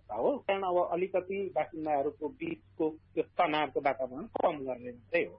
अवस्था हो। कारण अब अलिकति बासिन्दाहरूको बीचको त्यो तनावको वातावरण कम गर्ने मात्रै हो।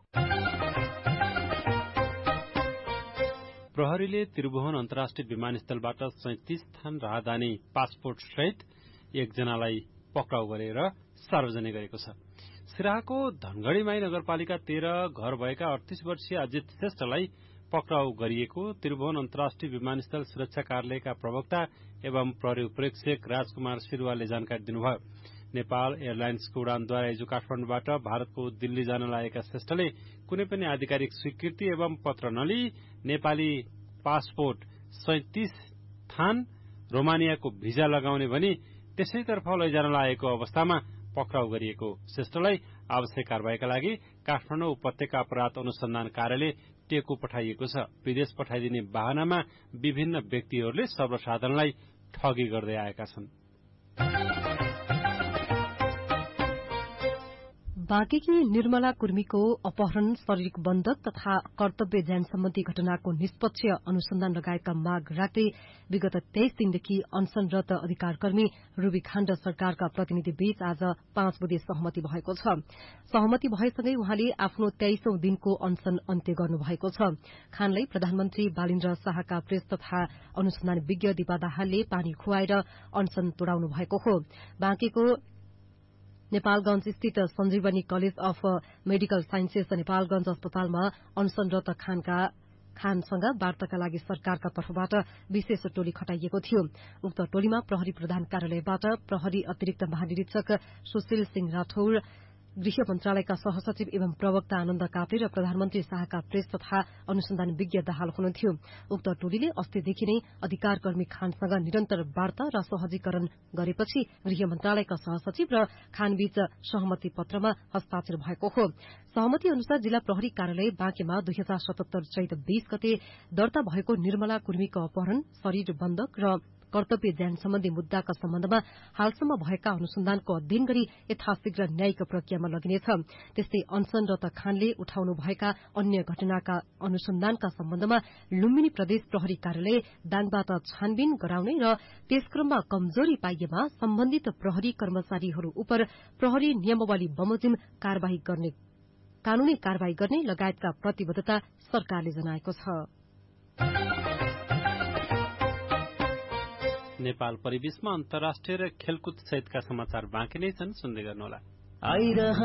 प्रहरीले त्रिभुवन अन्तर्राष्ट्रिय विमानस्थलबाट 37 थान राहदानी पासपोर्ट सहित एकजनालाई पक्राउ गरेर सार्वजनिक गरेको छ। सिराहाको धनगढ़ीमाई नगरपालिका 13 घर भएका 38 वर्षीय अजित श्रेष्ठलाई पक्राउ गरिएको त्रिभुवन अन्तर्राष्ट्रिय विमानस्थल सुरक्षा कार्यालयका प्रवक्ता एवं प्रहरी उपरीक्षक राजकुमार सिरुवालले जानकारी दिनुभयो। नेपाल एयरलाइन्सको उडानद्वारा हिजो काठमाडौँबाट भारतको दिल्ली जान लागेका श्रेष्ठले कुनै पनि आधिकारिक स्वीकृति एवं पत्र नलिई नेपाली पासपोर्ट 37 थान रोमानियाको भिजा लगाउने भनी त्यसैतर्फ लैजान लागेको अवस्थामा पक्राउ गरिएको श्रेष्ठलाई आवश्यक कारबाहीका लागि काठमाडौँ उपत्यका अपराध अनुसन्धान कार्यालय टेकु पठाइएको छ। विदेश पठाइदिने बहानामा विभिन्न व्यक्तिहरूले सर्वसाधारणलाई ठगी गर्दै आएका छन्। बाँकेकी निर्मला कुर्मीको अपहरण, शारीरिक बन्धक तथा कर्तव्य ज्यान सम्बन्धी घटनाको निष्पक्ष अनुसन्धान लगायतका माग राख्दै विगत 23 दिनदेखि अनशनरत अधिकारकर्मी रूबी खान र सरकारका प्रतिनिधि बीच आज 5 बुधे सहमति भएको छ। सहमति भएसँगै उहाँले आफ्नो 23औं दिनको अनशन अन्त्य गर्नुभएको छ। खानलाई प्रधानमन्त्री बालिन्द्र शाहका प्रेस तथा अनुसन्धान विज्ञ दिपा दाहालले पानी खुवाएर अनशन तोडाउनु भएको हो। बाँकेको नेपालगंज स्थित सञ्जीवनी college of medical sciences Nepalganj अस्पतालमा अनशनरत खानसँग वार्ताका लागि सरकारका तर्फबाट विशेष टोली खटाइएको थियो। उक्त टोलीमा प्रहरी प्रधान कार्यालयबाट प्रहरी अतिरिक्त महानिरीक्षक सुशील सिंह राठौर, गृह मन्त्रालयका सहसचिव एवं प्रवक्ता आनन्द काप्रे र प्रधानमन्त्री शाहका प्रेस तथा अनुसन्धान विज्ञ दाहाल हुनुहुन्थ्यो। उक्त टोलीले अस्तिदेखि नै अधिकारकर्मी खानसँग निरन्तर वार्ता र सहजीकरण गरेपछि गृह मन्त्रालयका सहसचिव र खानबीच सहमति पत्रमा हस्ताक्षर भएको हो। सहमति अनुसार जिल्ला प्रहरी कार्यालय बाँकेमा 2077 चैत 20 गते दर्ता भएको निर्मला कुर्मीको अपहरण, शरीर बन्धक र कर्तव्य ज्यान सम्बन्धी मुद्दाका सम्बन्धमा हालसम्म भएका अनुसन्धानको अध्ययन गरी यथाशीघ्र न्यायिक प्रक्रियामा लगिनेछ। त्यस्तै अनशनरत खानले उठाउनु भएका अन्य घटनाका अनुसन्धानका सम्बन्धमा लुम्बिनी प्रदेश प्रहरी कार्यालय दाङबाट छानबिन गराउने र त्यसक्रममा कमजोरी पाइएमा सम्बन्धित प्रहरी कर्मचारीहरू उप प्रहरी नियमावली बमोजिम कानूनी कार्यवाही गर्ने लगायतका प्रतिबद्धता सरकारले जनाएको छ। नेपाल परिवेशमा अन्तर्राष्ट्रिय र खेलकुद सहितका समाचार बाँकी नै छन्, सुन्दै गर्नुहोला।